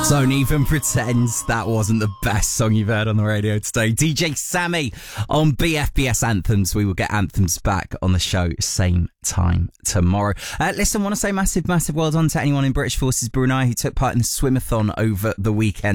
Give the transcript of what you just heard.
Don't even pretend that wasn't the best song you've heard on the radio today. DJ Sammy on BFBS Anthems. We will get Anthems back on the show same time tomorrow. Listen, I want to say massive well done to anyone in British Forces Brunei who took part in the swimathon over the weekend.